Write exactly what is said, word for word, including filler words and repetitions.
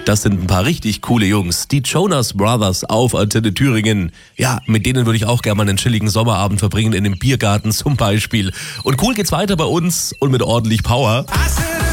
Das sind ein paar richtig coole Jungs. Die Jonas Brothers auf Antenne Thüringen. Ja, mit denen würde ich auch gerne mal einen chilligen Sommerabend verbringen, in einem Biergarten zum Beispiel. Und cool geht's weiter bei uns und mit ordentlich Power.